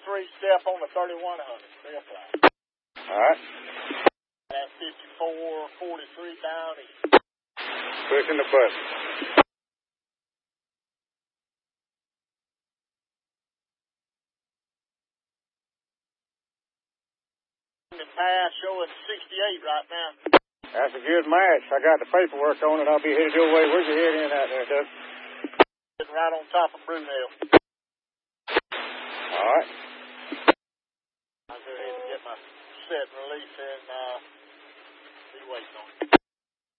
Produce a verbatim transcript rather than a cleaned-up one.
three step on the thirty-one hundred. Three o'clock. All right. That's fifty-four forty-three down east. Pushing the button. The pass showing sixty-eight right now. That's a good match. I got the paperwork on it. I'll be headed your way. Where's your head in out there, Doug? Sitting right on top of Brunel. All right. I'll go ahead and get my set and release and uh, be waiting on it.